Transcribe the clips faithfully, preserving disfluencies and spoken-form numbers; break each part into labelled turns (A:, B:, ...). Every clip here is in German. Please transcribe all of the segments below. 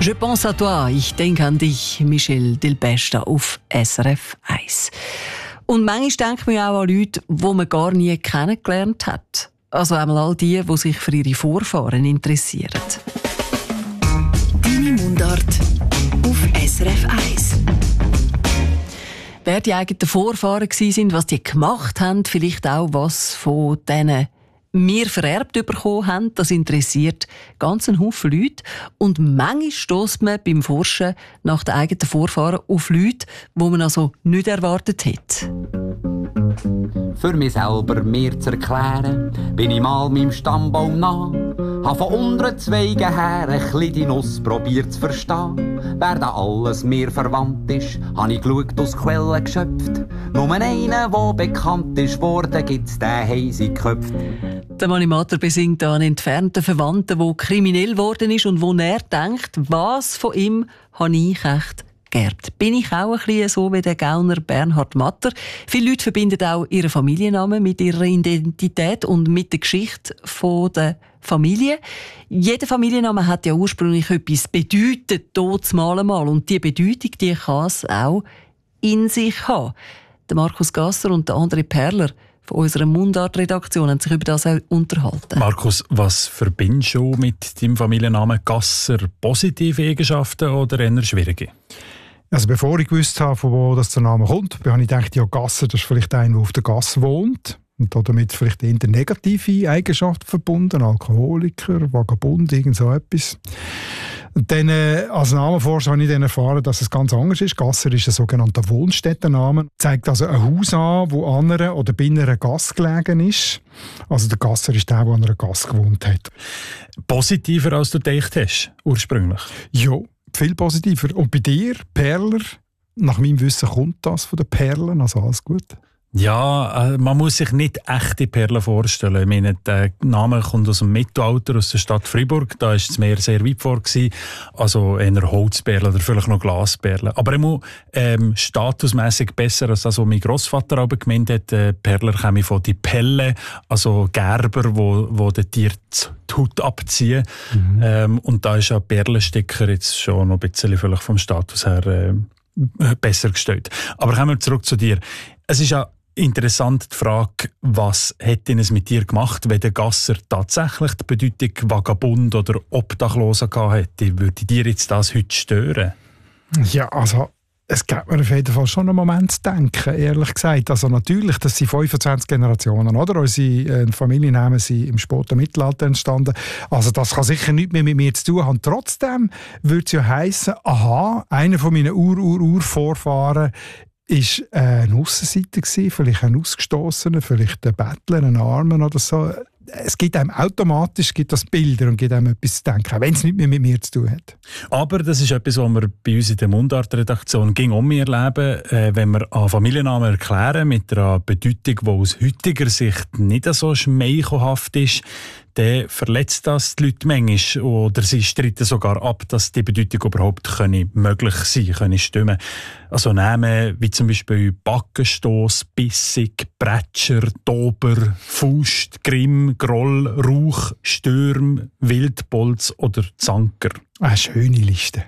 A: Je pense à toi, ich denke an dich, Michel Delpech auf S R F eins. Und manchmal denkt man ja auch an Leute, die man gar nie kennengelernt hat. Also einmal all die, die sich für ihre Vorfahren interessieren.
B: Deine Mundart auf S R F eins.
A: Wer die eigenen Vorfahren waren, was die gemacht haben, vielleicht auch was von denen wir vererbt bekommen haben, das interessiert ganz einen Haufen Leute. Und manchmal stösst man beim Forschen nach den eigenen Vorfahren auf Leute, die man also nicht erwartet hätte.
C: Für mich selber mir zu erklären, bin ich mal meinem Stammbaum nah. Habe von unteren Zweigen her ein bisschen die Nuss probiert zu verstehen. Wer da alles mir verwandt ist, habe ich geschaut, aus Quellen geschöpft. Nur einen, der bekannt ist worden, gibt's den heisig Köpft.
A: Der Manimator besingt einen entfernten Verwandten, der kriminell geworden ist und wo er denkt, was von ihm habe ich echt geerbt. Bin ich auch ein bisschen so wie der Gauner Bernhard Matter. Viele Leute verbinden auch ihren Familiennamen mit ihrer Identität und mit der Geschichte der Familie. Jeder Familienname hat ja ursprünglich etwas bedeutet, dort mal mal. Und diese Bedeutung, die kann es auch in sich haben. Der Markus Gasser und der André Perler von unserer Mundart-Redaktion haben sich über das auch unterhalten.
D: Markus, was verbindest du mit deinem Familiennamen Gasser? Positive Eigenschaften oder eher schwierige?
E: Also bevor ich gewusst habe, von wo das der Name kommt, habe ich gedacht, ja, Gasser, das ist vielleicht einer, der auf der Gasse wohnt. Und damit vielleicht eher negative Eigenschaften verbunden, Alkoholiker, Vagabund, irgend so etwas. Und dann, äh, als Namenforscher habe ich dann erfahren, dass es ganz anders ist. Gasser ist ein sogenannter Wohnstättenname. Zeigt also ein Haus an, wo an einer oder bei einer Gasse gelegen ist. Also der Gasser ist der, der an einer Gasse gewohnt hat.
D: Positiver, als du gedacht hast, ursprünglich?
E: Ja, viel positiver. Und bei dir, Perler, nach meinem Wissen kommt das von den Perlen, also alles gut?
D: Ja, man muss sich nicht echte Perlen vorstellen. Ich meine, der Name kommt aus dem Mittelalter, aus der Stadt Fribourg. Da war das Meer sehr weit vor. Also eher Holzperlen oder vielleicht noch Glasperlen. Aber immer ähm, statusmässig besser als das, was mein Grossvater aber gemeint hat. Äh, Perler kommen von die Pelle, also Gerber, wo, wo den Tier die Haut abziehen. Mhm. Ähm, und da ist ja Perlensticker jetzt schon noch ein bisschen vielleicht vom Status her äh, besser gestellt. Aber kommen wir zurück zu dir. Es ist ja interessant die Frage, was hätte es mit dir gemacht, wenn der Gasser tatsächlich die Bedeutung Vagabund oder Obdachloser gehabt hätte? Würde dir jetzt das heute stören?
E: Ja, also es gibt mir auf jeden Fall schon einen Moment zu denken, ehrlich gesagt. Also natürlich, das sind fünfundzwanzig Generationen, oder? Unsere äh, Familiennamen sind im späten Mittelalter entstanden. Also das kann sicher nichts mehr mit mir zu tun haben. Trotzdem würde es ja heissen, aha, einer von meinen Ur-Ur-Ur-Vorfahren ist ein Aussenseiter gewesen, vielleicht ein Ausgestossener, vielleicht ein Bettler, ein Armer oder so. Es gibt einem automatisch gibt das Bilder und gibt einem etwas zu denken, wenn es nicht mehr mit mir zu tun hat.
D: Aber das ist etwas, was wir bei uns in der Mundart-Redaktion ging um mir erleben, äh, wenn wir einen Familiennamen erklären mit einer Bedeutung, die aus heutiger Sicht nicht so schmeichelhaft ist, dann verletzt das die Leute manchmal oder sie streiten sogar ab, dass die Bedeutung überhaupt können möglich sein können, stimmen. Also Namen wie zum Beispiel Backenstoss, Bissig, Bretscher, Dober, Faust, Grimm, Groll, Rauch, Stürm, Wildbolz oder Zanker.
E: Eine schöne Liste.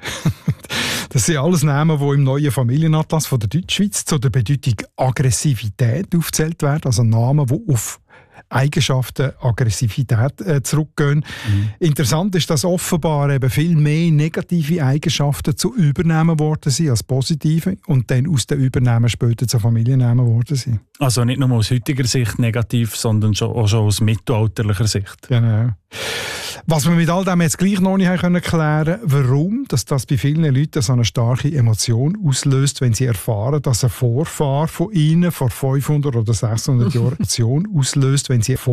E: Das sind alles Namen, die im neuen Familienatlas von der Deutschschweiz zu der Bedeutung Aggressivität aufgezählt werden. Also Namen, die auf Eigenschaften, Aggressivität äh, zurückgehen. Mhm. Interessant ist, dass offenbar eben viel mehr negative Eigenschaften zu Übernehmen worden sind als positive und dann aus den Übernehmen später zu Familiennamen worden sind.
D: Also nicht nur aus heutiger Sicht negativ, sondern schon, auch schon aus mittelalterlicher Sicht.
E: Genau. Was wir mit all dem jetzt gleich noch nicht haben klären, warum dass das bei vielen Leuten so eine starke Emotion auslöst, wenn sie erfahren, dass ein Vorfahr von ihnen vor fünfhundert oder sechshundert Jahren Emotion auslöst, wenn sie